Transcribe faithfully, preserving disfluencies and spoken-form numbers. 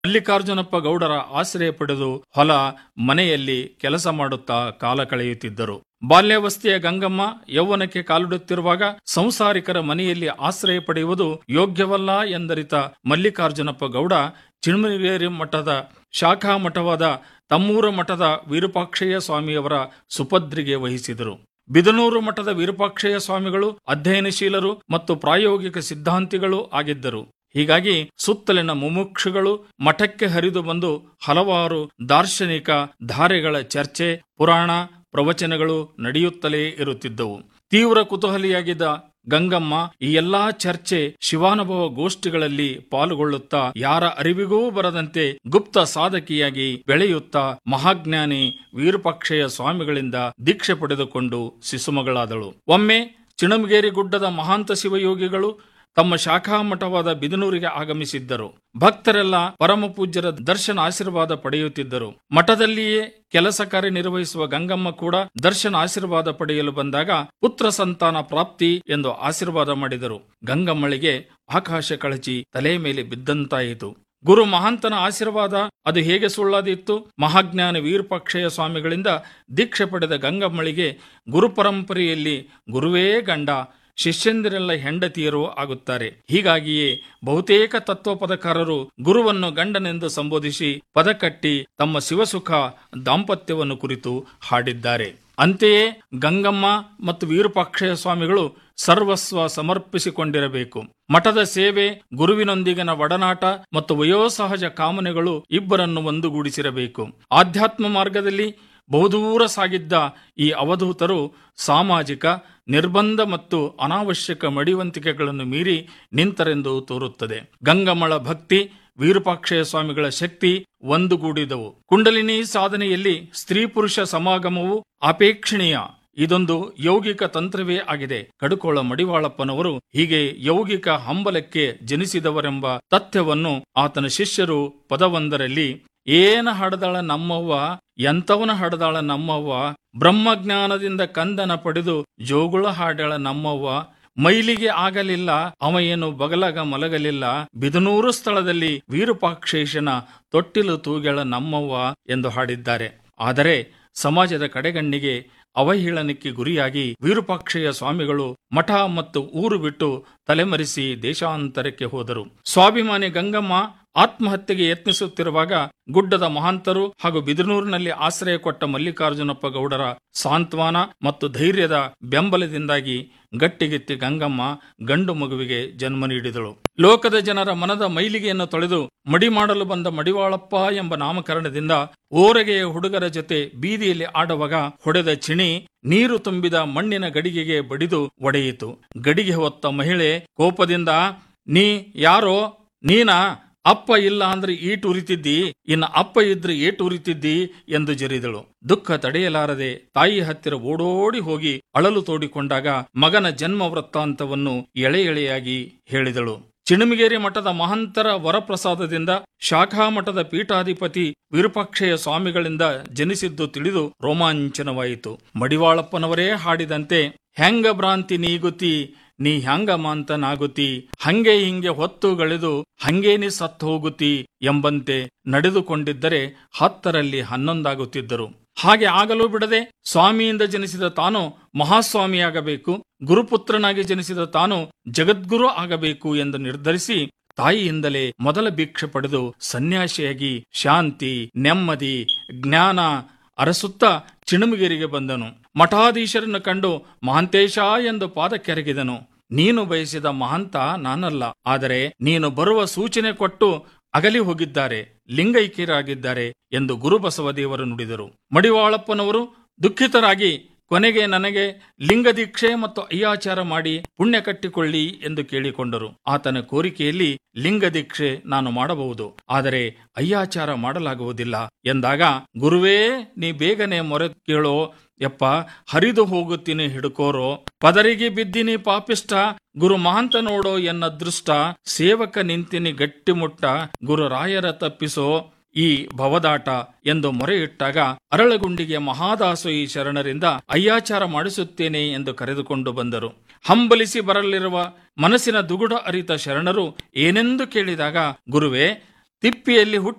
ಮಲ್ಲಿಕಾರ್ಜುನಪ್ಪ ಗೌಡರ ಆಶ್ರಯ ಪಡೆದು ಹೊಲ ಮನೆಯಲ್ಲಿ ಕೆಲಸ ಮಾಡುತ್ತಾ ಕಾಲ ಕಳೆಯುತ್ತಿದ್ದರು. ಬಾಲ್ಯಾವಸ್ಥೆಯ ಗಂಗಮ್ಮ ಯೌವನಕ್ಕೆ ಕಾಲಿಡುತ್ತಿರುವಾಗ ಸಂಸಾರಿಕರ ಮನೆಯಲ್ಲಿ ಆಶ್ರಯ ಪಡೆಯುವುದು ಯೋಗ್ಯವಲ್ಲ ಎಂದರಿತ ಮಲ್ಲಿಕಾರ್ಜುನಪ್ಪ ಗೌಡ ಚಿಣಮಗೇರಿ ಮಠದ ಶಾಖಾ ಮಠವಾದ ತಮ್ಮೂರ ಮಠದ ವಿರೂಪಾಕ್ಷಯ್ಯ ಸ್ವಾಮಿಯವರ ಸುಪದ್ರಿಗೆ ವಹಿಸಿದರು. ಬಿದನೂರು ಮಠದ ವಿರೂಪಾಕ್ಷಯ್ಯ ಸ್ವಾಮಿಗಳು ಅಧ್ಯಯನಶೀಲರು ಮತ್ತು ಪ್ರಾಯೋಗಿಕ ಸಿದ್ಧಾಂತಿಗಳು ಆಗಿದ್ದರು. ಹೀಗಾಗಿ ಸುತ್ತಲಿನ ಮುಮುಕ್ಷುಗಳು ಮಠಕ್ಕೆ ಹರಿದು ಬಂದು ಹಲವಾರು ದಾರ್ಶನಿಕ ಧಾರೆಗಳ ಚರ್ಚೆ, ಪುರಾಣ ಪ್ರವಚನಗಳು ನಡೆಯುತ್ತಲೇ ಇರುತ್ತಿದ್ದವು. ತೀವ್ರ ಕುತೂಹಲಿಯಾಗಿದ್ದ ಗಂಗಮ್ಮ ಈ ಎಲ್ಲಾ ಚರ್ಚೆ, ಶಿವಾನುಭವ ಗೋಷ್ಠಿಗಳಲ್ಲಿ ಪಾಲ್ಗೊಳ್ಳುತ್ತಾ ಯಾರ ಅರಿವಿಗೂ ಬರದಂತೆ ಗುಪ್ತ ಸಾಧಕಿಯಾಗಿ ಬೆಳೆಯುತ್ತಾ ಮಹಾಜ್ಞಾನಿ ವಿರೂಪಾಕ್ಷಯ್ಯ ಸ್ವಾಮಿಗಳಿಂದ ದೀಕ್ಷೆ ಪಡೆದುಕೊಂಡು ಶಿಶುಮಗಳಾದಳು. ಒಮ್ಮೆ ಚಿಣಮಗೇರಿ ಗುಡ್ಡದ ಮಹಾಂತ ಶಿವಯೋಗಿಗಳು ತಮ್ಮ ಶಾಖಾ ಮಠವಾದ ಬಿದನೂರಿಗೆ ಆಗಮಿಸಿದ್ದರು. ಭಕ್ತರೆಲ್ಲ ಪರಮ ಪೂಜ್ಯರ ದರ್ಶನ ಆಶೀರ್ವಾದ ಪಡೆಯುತ್ತಿದ್ದರು. ಮಠದಲ್ಲಿಯೇ ಕೆಲಸ ಕಾರ್ಯ ನಿರ್ವಹಿಸುವ ಗಂಗಮ್ಮ ಕೂಡ ದರ್ಶನ ಆಶೀರ್ವಾದ ಪಡೆಯಲು ಬಂದಾಗ ಪುತ್ರ ಸಂತಾನ ಪ್ರಾಪ್ತಿ ಎಂದು ಆಶೀರ್ವಾದ ಮಾಡಿದರು. ಗಂಗಮ್ಮಳಿಗೆ ಆಕಾಶ ಕಳಚಿ ತಲೆ ಮೇಲೆ ಬಿದ್ದಂತಾಯಿತು. ಗುರು ಮಹಾಂತನ ಆಶೀರ್ವಾದ ಅದು ಹೇಗೆ ಸುಳ್ಳಾದಿತ್ತು? ಮಹಾಜ್ಞಾನ ವಿರೂಪಾಕ್ಷಯ್ಯ ಸ್ವಾಮಿಗಳಿಂದ ದೀಕ್ಷೆ ಪಡೆದ ಗಂಗಮ್ಮಳಿಗೆ ಗುರುಪರಂಪರೆಯಲ್ಲಿ ಗುರುವೇ ಗಂಡ, ಶಿಷ್ಯಂದಿರೆಲ್ಲ ಹೆಂಡತಿಯರು ಆಗುತ್ತಾರೆ. ಹೀಗಾಗಿಯೇ ಬಹುತೇಕ ತತ್ವಪದಕಾರರು ಗುರುವನ್ನು ಗಂಡನೆಂದು ಸಂಬೋಧಿಸಿ ಪದಕಟ್ಟಿ ತಮ್ಮ ಶಿವಸುಖ ದಾಂಪತ್ಯವನ್ನು ಕುರಿತು ಹಾಡಿದ್ದಾರೆ. ಅಂತೆಯೇ ಗಂಗಮ್ಮ ಮತ್ತು ವಿರೂಪಾಕ್ಷಯ್ಯ ಸ್ವಾಮಿಗಳು ಸರ್ವಸ್ವ ಸಮರ್ಪಿಸಿಕೊಂಡಿರಬೇಕು. ಮಠದ ಸೇವೆ, ಗುರುವಿನೊಂದಿಗಿನ ಒಡನಾಟ ಮತ್ತು ವಯೋಸಹಜ ಕಾಮನೆಗಳು ಇಬ್ಬರನ್ನು ಒಂದುಗೂಡಿಸಿರಬೇಕು. ಆಧ್ಯಾತ್ಮ ಮಾರ್ಗದಲ್ಲಿ ಬಹುದೂರ ಸಾಗಿದ್ದ ಈ ಅವಧೂತರು ಸಾಮಾಜಿಕ ನಿರ್ಬಂಧ ಮತ್ತು ಅನಾವಶ್ಯಕ ಮಡಿವಂತಿಕೆಗಳನ್ನು ಮೀರಿ ನಿಂತರೆಂದು ತೋರುತ್ತದೆ. ಗಂಗಮ್ಮಳ ಭಕ್ತಿ, ವಿರೂಪಾಕ್ಷಯ್ಯ ಸ್ವಾಮಿಗಳ ಶಕ್ತಿ ಒಂದುಗೂಡಿದವು. ಕುಂಡಲಿನಿ ಸಾಧನೆಯಲ್ಲಿ ಸ್ತ್ರೀ ಪುರುಷ ಸಮಾಗಮವು ಅಪೇಕ್ಷಣೀಯ. ಇದೊಂದು ಯೌಗಿಕ ತಂತ್ರವೇ ಆಗಿದೆ. ಕಡುಕೋಳ ಮಡಿವಾಳಪ್ಪನವರು ಹೀಗೆ ಯೌಗಿಕ ಹಂಬಲಕ್ಕೆ ಜನಿಸಿದವರೆಂಬ ತಥ್ಯವನ್ನು ಆತನ ಶಿಷ್ಯರು ಪದವೊಂದರಲ್ಲಿ ಏನ ಹಡದಾಳ ನಮ್ಮವ್ವ, ಎಂತವನ ಹಡದಾಳ ನಮ್ಮವ್ವ, ಬ್ರಹ್ಮಜ್ಞಾನದಿಂದ ಕಂದನ ಪಡೆದು ಜೋಗುಳ ಹಾಡಾಳ ನಮ್ಮವ್ವ, ಮೈಲಿಗೆ ಆಗಲಿಲ್ಲ ಅವ ಏನು ಬಗಲಗ ಮಲಗಲಿಲ್ಲ, ಬಿದನೂರು ಸ್ಥಳದಲ್ಲಿ ವಿರೂಪಾಕ್ಷೇಶನ ತೊಟ್ಟಿಲು ತೂಗೆಳ ನಮ್ಮವ್ವ ಎಂದು ಹಾಡಿದ್ದಾರೆ. ಆದರೆ ಸಮಾಜದ ಕಡೆಗಣ್ಣಿಗೆ ಅವಹೇಳನಕ್ಕೆ ಗುರಿಯಾಗಿ ವಿರೂಪಾಕ್ಷಯ್ಯ ಸ್ವಾಮಿಗಳು ಮಠ ಮತ್ತು ಊರು ಬಿಟ್ಟು ತಲೆಮರೆಸಿ ದೇಶಾಂತರಕ್ಕೆ ಹೋದರು. ಸ್ವಾಭಿಮಾನಿ ಗಂಗಮ್ಮ ಆತ್ಮಹತ್ಯೆಗೆ ಯತ್ನಿಸುತ್ತಿರುವಾಗ ಗುಡ್ಡದ ಮಹಾಂತರು ಹಾಗೂ ಬಿದನೂರಿನಲ್ಲಿ ಆಶ್ರಯ ಕೊಟ್ಟ ಮಲ್ಲಿಕಾರ್ಜುನಪ್ಪ ಗೌಡರ ಸಾಂತ್ವನ ಮತ್ತು ಧೈರ್ಯದ ಬೆಂಬಲದಿಂದಾಗಿ ಗಟ್ಟಿಗೆತ್ತಿ ಗಂಗಮ್ಮ ಗಂಡು ಮಗುವಿಗೆ ಜನ್ಮ ನೀಡಿದಳು. ಲೋಕದ ಜನರ ಮನದ ಮೈಲಿಗೆಯನ್ನು ತೊಳೆದು ಮಡಿ ಮಾಡಲು ಬಂದ ಮಡಿವಾಳಪ್ಪ ಎಂಬ ನಾಮಕರಣದಿಂದ ಓರಗೆಯ ಹುಡುಗರ ಜೊತೆ ಬೀದಿಯಲ್ಲಿ ಆಡುವಾಗ ಹೊಡೆದ ಚಿಣಿ ನೀರು ತುಂಬಿದ ಮಣ್ಣಿನ ಗಡಿಗೆಗೆ ಬಡಿದು ಒಡೆಯಿತು. ಗಡಿಗೆ ಹೊತ್ತ ಮಹಿಳೆ ಕೋಪದಿಂದ, ನೀ ಯಾರೋ, ನೀನಾ? ಅಪ್ಪ ಇಲ್ಲ ಅಂದ್ರೆ ಈಟು ಉರಿತಿದ್ದಿ, ಇನ್ನು ಅಪ್ಪ ಇದ್ರೆ ಏಟು ಉರಿತಿದ್ದಿ ಎಂದು ಜರಿದಳು. ದುಃಖ ತಡೆಯಲಾರದೆ ತಾಯಿ ಹತ್ತಿರ ಓಡೋಡಿ ಹೋಗಿ ಅಳಲು ತೋಡಿಕೊಂಡಾಗ ಮಗನ ಜನ್ಮ ವೃತ್ತಾಂತವನ್ನು ಎಳೆ ಎಳೆಯಾಗಿ ಹೇಳಿದಳು. ಚಿಣಮಗೇರಿ ಮಠದ ಮಹಂತರ ವರಪ್ರಸಾದದಿಂದ ಶಾಖಾ ಮಠದ ಪೀಠಾಧಿಪತಿ ವಿರೂಪಾಕ್ಷಯ್ಯ ಸ್ವಾಮಿಗಳಿಂದ ಜನಿಸಿದ್ದು ತಿಳಿದು ರೋಮಾಂಚನವಾಯಿತು. ಮಡಿವಾಳಪ್ಪನವರೇ ಹಾಡಿದಂತೆ, ಹೆಂಗ ಭ್ರಾಂತಿ ನೀಗುತಿ ನೀ ಹ್ಯಾಂಗ ಮಾಂತನಾಗುತ್ತಿ, ಹಂಗೆ ಹಿಂಗೆ ಹೊತ್ತುಗಳೆದು ಹಂಗೇ ನೀ ಸತ್ತು ಹೋಗುತ್ತಿ ಎಂಬಂತೆ ನಡೆದುಕೊಂಡಿದ್ದರೆ ಹತ್ತರಲ್ಲಿ ಹನ್ನೊಂದಾಗುತ್ತಿದ್ದರು. ಹಾಗೆ ಆಗಲೂ ಬಿಡದೆ ಸ್ವಾಮಿಯಿಂದ ಜನಿಸಿದ ತಾನು ಮಹಾಸ್ವಾಮಿಯಾಗಬೇಕು, ಗುರುಪುತ್ರನಾಗಿ ಜನಿಸಿದ ತಾನು ಜಗದ್ಗುರು ಆಗಬೇಕು ಎಂದು ನಿರ್ಧರಿಸಿ ತಾಯಿಯಿಂದಲೇ ಮೊದಲ ಭಿಕ್ಷೆ ಪಡೆದು ಸನ್ಯಾಸಿಯಾಗಿ ಶಾಂತಿ, ನೆಮ್ಮದಿ, ಜ್ಞಾನ ಅರಸುತ್ತ ಚಿಣಮಗೇರಿಗೆ ಬಂದನು. ಮಠಾಧೀಶರನ್ನು ಕಂಡು ಮಹಾಂತೇಶ ಎಂದು ಪಾದ ಕೆರಗಿದನು. ನೀನು ಬಯಸಿದ ಮಹಂತ ನಾನಲ್ಲ, ಆದರೆ ನೀನು ಬರುವ ಸೂಚನೆ ಕೊಟ್ಟು ಅಗಲಿ ಹೋಗಿದ್ದಾರೆ, ಲಿಂಗೈಕ್ಯರಾಗಿದ್ದಾರೆ ಎಂದು ಗುರುಬಸವದೇವರು ನುಡಿದರು. ಮಡಿವಾಳಪ್ಪನವರು ದುಃಖಿತರಾಗಿ ಕೊನೆಗೆ ನನಗೆ ಲಿಂಗ ದೀಕ್ಷೆ ಮತ್ತು ಅಯ್ಯಾಚಾರ ಮಾಡಿ ಪುಣ್ಯ ಕಟ್ಟಿಕೊಳ್ಳಿ ಎಂದು ಕೇಳಿಕೊಂಡರು. ಆತನ ಕೋರಿಕೆಯಲ್ಲಿ ಲಿಂಗ ದೀಕ್ಷೆ ನಾನು ಮಾಡಬಹುದು, ಆದರೆ ಅಯ್ಯಾಚಾರ ಮಾಡಲಾಗುವುದಿಲ್ಲ ಎಂದಾಗ, ಗುರುವೇ ನೀ ಬೇಗನೆ ಮೊರೆ ಕೇಳೋ ಯಪ್ಪ, ಹರಿದು ಹೋಗುತ್ತೀನಿ ಹಿಡ್ಕೋರೋ, ಪದರಿಗೆ ಬಿದ್ದಿನಿ ಪಾಪಿಷ್ಟ, ಗುರು ಮಹಾಂತ ನೋಡೋ ಎನ್ನ ದೃಷ್ಟ, ಸೇವಕ ನಿಂತಿನಿ ಗಟ್ಟಿಮುಟ್ಟ, ಗುರು ರಾಯರ ತಪ್ಪಿಸೋ ಈ ಭವದಾಟ ಎಂದು ಮೊರೆ ಇಟ್ಟಾಗ ಅರಳಗುಂಡಿಗೆ ಮಹಾದಾಸೋಯಿ ಶರಣರಿಂದ ಅಯ್ಯಾಚಾರ ಮಾಡಿಸುತ್ತೇನೆ ಎಂದು ಕರೆದುಕೊಂಡು ಬಂದರು. ಹಂಬಲಿಸಿ ಬರಲಿರುವ ಮನಸ್ಸಿನ ದುಗುಡ ಅರಿತ ಶರಣರು ಏನೆಂದು ಕೇಳಿದಾಗ, ಗುರುವೇ ತಿಪ್ಪಿಯಲ್ಲಿ ಹುಟ್ಟಿ